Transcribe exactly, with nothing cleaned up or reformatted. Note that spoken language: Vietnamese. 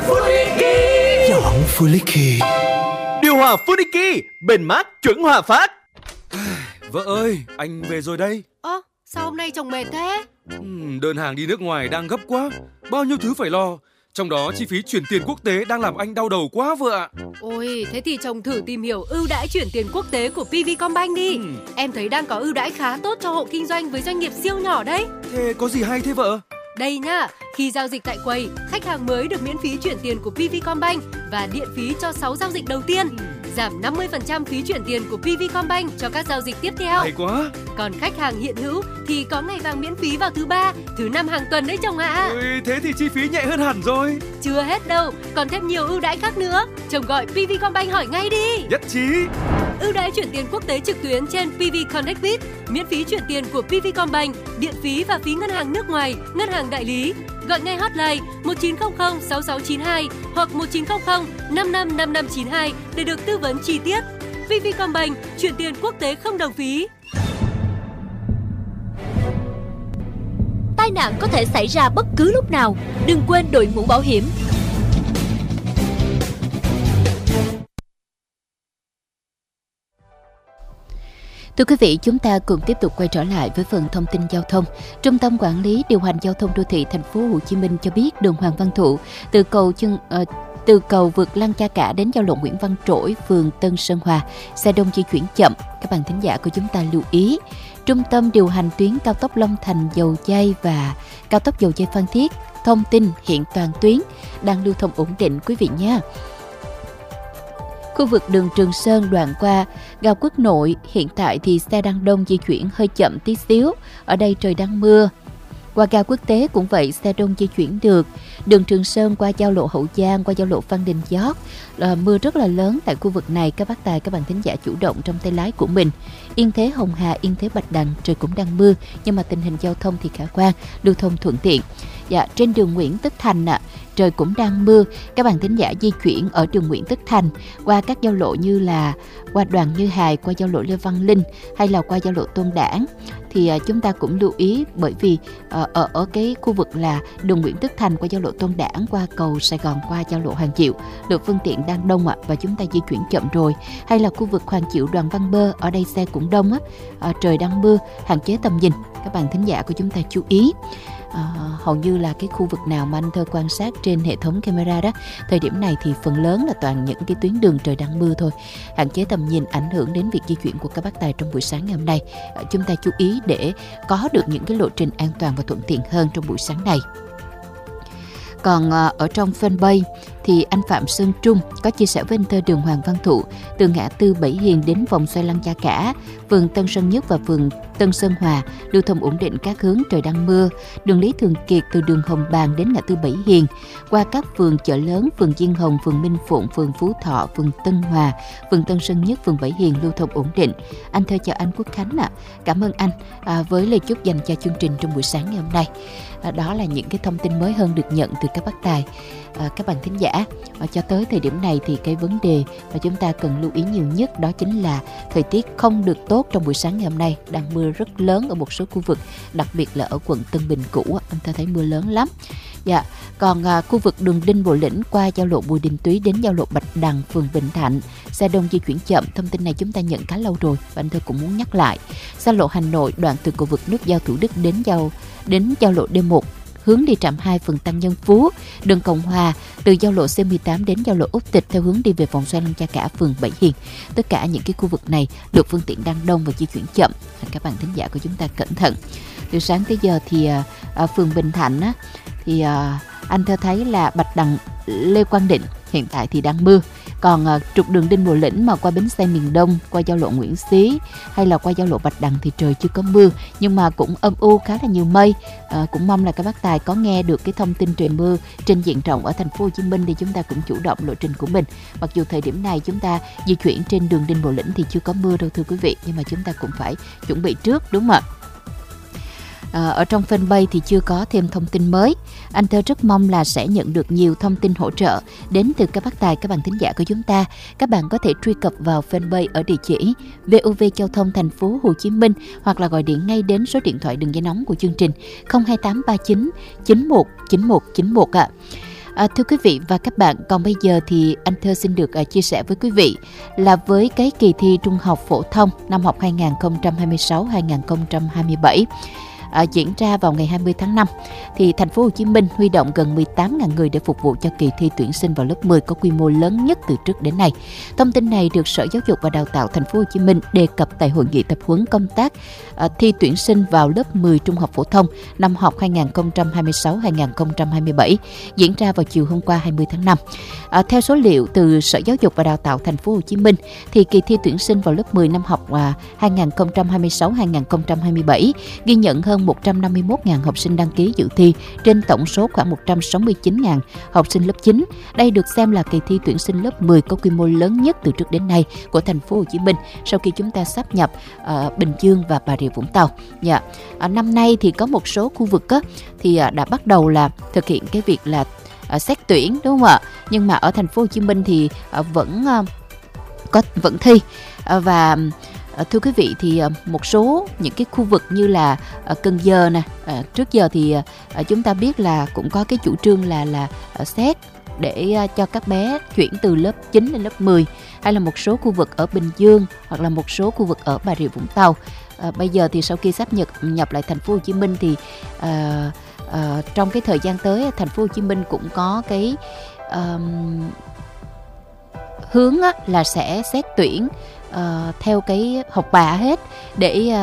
Funiki. Chọn Funiki. Điều hòa Funiki, bền mát chuẩn hòa phát. Vợ ơi, anh về rồi đây. Ơ, sao hôm nay chồng mệt thế? Uhm, đơn hàng đi nước ngoài đang gấp quá, bao nhiêu thứ phải lo. Trong đó chi phí chuyển tiền quốc tế đang làm anh đau đầu quá vợ ạ. Ôi, thế thì chồng thử tìm hiểu ưu đãi chuyển tiền quốc tế của pê vê Combank đi. ừ. Em thấy đang có ưu đãi khá tốt cho hộ kinh doanh với doanh nghiệp siêu nhỏ đấy. Thế có gì hay thế vợ? Đây nhá, khi giao dịch tại quầy, khách hàng mới được miễn phí chuyển tiền của pê vê Combank và điện phí cho sáu giao dịch đầu tiên. Giảm năm mươi phần trăm phí chuyển tiền của pê vê Combank cho các giao dịch tiếp theo. Hay quá. Còn khách hàng hiện hữu thì có ngày vàng miễn phí vào thứ ba, thứ năm hàng tuần đấy chồng ạ. À. Ôi, thế thì chi phí nhẹ hơn hẳn rồi. Chưa hết đâu, còn thêm nhiều ưu đãi khác nữa. Chồng gọi pê vê Combank hỏi ngay đi. Nhất trí. Ưu đãi chuyển tiền quốc tế trực tuyến trên pê vê Connect Biz, miễn phí chuyển tiền của pê vê Combank, điện phí và phí ngân hàng nước ngoài, ngân hàng đại lý. Gọi ngay hotline một chín không không sáu sáu chín hai hoặc một chín không không năm năm năm năm chín hai để được tư vấn chi tiết. pê vê Combank, chuyển tiền quốc tế không đồng phí. Tai nạn có thể xảy ra bất cứ lúc nào, đừng quên đội mũ bảo hiểm. Thưa quý vị, chúng ta cùng tiếp tục quay trở lại với phần thông tin giao thông. Trung tâm Quản lý Điều hành Giao thông Đô thị Thành phố Hồ Chí Minh cho biết đường Hoàng Văn Thụ từ cầu chân uh, từ cầu vượt Lăng Cha Cả đến giao lộ Nguyễn Văn Trỗi, phường Tân Sơn Hòa, xe đông di chuyển chậm. Các bạn thính giả của chúng ta lưu ý. Trung tâm điều hành tuyến cao tốc Long Thành Dầu Giây và cao tốc Dầu Giây Phan Thiết thông tin hiện toàn tuyến đang lưu thông ổn định quý vị nha. Khu vực đường Trường Sơn đoạn qua ga Quốc Nội, hiện tại thì xe đang đông di chuyển hơi chậm tí xíu. Ở đây trời đang mưa. Qua ga Quốc tế cũng vậy, xe đông di chuyển được. Đường Trường Sơn qua giao lộ Hậu Giang, qua giao lộ Phan Đình Giót, là mưa rất là lớn tại khu vực này. Các bác tài, các bạn thính giả chủ động trong tay lái của mình. Yên Thế Hồng Hà, Yên Thế Bạch Đằng trời cũng đang mưa, nhưng mà tình hình giao thông thì khả quan, lưu thông thuận tiện. Dạ, trên đường Nguyễn Tất Thành ạ, à, trời cũng đang mưa. Các bạn thính giả di chuyển ở đường Nguyễn Tất Thành qua các giao lộ như là qua Đoàn Như Hài, qua giao lộ Lê Văn Linh hay là qua giao lộ Tôn Đản thì uh, chúng ta cũng lưu ý, bởi vì uh, ở ở cái khu vực là đường Nguyễn Tất Thành qua giao lộ Tôn Đản, qua cầu Sài Gòn, qua giao lộ Hoàng Diệu, lượng phương tiện đang đông ạ, và chúng ta di chuyển chậm rồi. Hay là khu vực Hoàng Diệu Đoàn Văn Bơ, ở đây xe cũng đông á, uh, trời đang mưa, hạn chế tầm nhìn. Các bạn thính giả của chúng ta chú ý. À, hầu như là cái khu vực nào mà anh Thơ quan sát trên hệ thống camera đó, thời điểm này thì phần lớn là toàn những cái tuyến đường trời đang mưa thôi, hạn chế tầm nhìn, ảnh hưởng đến việc di chuyển của các bác tài trong buổi sáng ngày hôm nay. À, chúng ta chú ý để có được những cái lộ trình an toàn và thuận tiện hơn trong buổi sáng này. Còn à, ở trong fanpage thì anh Phạm Sơn Trung có chia sẻ với anh Thơ đường Hoàng Văn Thụ từ ngã tư Bảy Hiền đến vòng xoay Lăng Cha Cả, phường Tân Sơn Nhất và phường Tân Sơn Hòa lưu thông ổn định các hướng, trời đang mưa. Đường Lý Thường Kiệt từ đường Hồng Bàng đến ngã tư Bảy Hiền, qua các phường Chợ Lớn, phường Diên Hồng, phường Minh Phụng, phường Phú Thọ, phường Tân Hòa, phường Tân Sơn Nhất, phường Bảy Hiền lưu thông ổn định. Anh Thơ chào anh Quốc Khánh ạ. À. Cảm ơn anh à, với lời chúc dành cho chương trình trong buổi sáng ngày hôm nay. À, đó là những cái thông tin mới hơn được nhận từ các bác tài. À, các bạn thính giả, à, cho tới thời điểm này thì cái vấn đề mà chúng ta cần lưu ý nhiều nhất đó chính là thời tiết không được tốt trong buổi sáng ngày hôm nay, đang mưa rất lớn ở một số khu vực, đặc biệt là ở quận Tân Bình cũ, anh ta thấy mưa lớn lắm. Dạ, còn à, khu vực đường Đinh Bộ Lĩnh qua giao lộ Bùi Đình Túy đến giao lộ Bạch Đằng, phường Bình Thạnh, xe đông di chuyển chậm. Thông tin này chúng ta nhận khá lâu rồi và anh tôi cũng muốn nhắc lại. Xa lộ Hà Nội đoạn từ cầu vượt nút giao Thủ Đức đến giao đến giao lộ D một, hướng đi trạm hai, phường Tăng Nhân Phú, đường Cộng Hòa từ giao lộ C mười tám đến giao lộ Úc Tịch theo hướng đi về vòng xoay Lăng Cha Cả, phường Bảy Hiền. Tất cả những cái khu vực này lượng phương tiện đang đông và di chuyển chậm. Các bạn thính giả của chúng ta cẩn thận. Từ sáng tới giờ thì ở phường Bình Thạnh á, thì anh Thơ thấy là Bạch Đằng, Lê Quang Định hiện tại thì đang mưa. Còn uh, trục đường Đinh Bộ Lĩnh mà qua bến xe miền Đông, qua giao lộ Nguyễn Xí hay là qua giao lộ Bạch Đằng thì trời chưa có mưa, nhưng mà cũng âm u, khá là nhiều mây. Uh, cũng mong là các bác tài có nghe được cái thông tin trời mưa trên diện rộng ở thành phố Hồ Chí Minh thì chúng ta cũng chủ động lộ trình của mình. Mặc dù thời điểm này chúng ta di chuyển trên đường Đinh Bộ Lĩnh thì chưa có mưa đâu thưa quý vị, nhưng mà chúng ta cũng phải chuẩn bị trước, đúng không ạ? À, ở trong fanpage thì chưa có thêm thông tin mới. Anh Thơ rất mong là sẽ nhận được nhiều thông tin hỗ trợ đến từ các bác tài, các bạn thính giả của chúng ta. Các bạn có thể truy cập vào fanpage ở địa chỉ vê o vê Giao thông Thành phố Hồ Chí Minh hoặc là gọi điện ngay đến số điện thoại đường dây nóng của chương trình không hai tám ba chín chín một chín một chín một ạ. À. À, thưa quý vị và các bạn, còn bây giờ thì anh Thơ xin được uh, chia sẻ với quý vị là với cái kỳ thi Trung học phổ thông năm học hai nghìn không trăm hai mươi sáu hai nghìn không trăm hai mươi bảy À, diễn ra vào ngày hai mươi tháng năm thì thành phố Hồ Chí Minh huy động gần mười tám nghìn người để phục vụ cho kỳ thi tuyển sinh vào lớp mười có quy mô lớn nhất từ trước đến nay. Thông tin này được Sở Giáo dục và Đào tạo thành phố Hồ Chí Minh đề cập tại hội nghị tập huấn công tác à, thi tuyển sinh vào lớp mười trung học phổ thông năm học hai nghìn không trăm hai mươi sáu hai nghìn không trăm hai mươi bảy diễn ra vào chiều hôm qua hai mươi tháng năm. À, theo số liệu từ Sở Giáo dục và Đào tạo thành phố Hồ Chí Minh thì kỳ thi tuyển sinh vào lớp mười năm học à, hai nghìn không trăm hai mươi sáu hai nghìn không trăm hai mươi bảy ghi nhận hơn một trăm năm mươi mốt nghìn học sinh đăng ký dự thi trên tổng số khoảng một trăm sáu mươi chín nghìn học sinh lớp chín. Đây được xem là kỳ thi tuyển sinh lớp mười có quy mô lớn nhất từ trước đến nay của thành phố Hồ Chí Minh sau khi chúng ta sáp nhập uh, Bình Dương và Bà Rịa Vũng Tàu. Dạ. Uh, năm nay thì có một số khu vực á, thì uh, đã bắt đầu là thực hiện cái việc là uh, xét tuyển, đúng không ạ? Nhưng mà ở thành phố Hồ Chí Minh thì uh, vẫn uh, có vẫn thi uh, và À, thưa quý vị thì à, một số những cái khu vực như là à, Cần Giờ nè, à, trước giờ thì à, chúng ta biết là cũng có cái chủ trương là là à, xét để à, cho các bé chuyển từ lớp chín lên lớp mười, hay là một số khu vực ở Bình Dương hoặc là một số khu vực ở Bà Rịa Vũng Tàu. À, bây giờ thì sau khi sáp nhập nhập lại thành phố Hồ Chí Minh thì à, à, trong cái thời gian tới thành phố Hồ Chí Minh cũng có cái à, hướng á, là sẽ xét tuyển Uh, theo cái học bạ hết để uh,